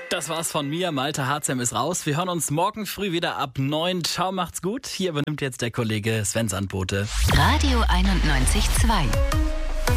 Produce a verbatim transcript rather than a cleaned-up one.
Das war's von mir. Malte Harzem ist raus. Wir hören uns morgen früh wieder ab neun. Ciao, macht's gut. Hier übernimmt jetzt der Kollege Sven Sandbote. Radio einundneunzig Komma zwei.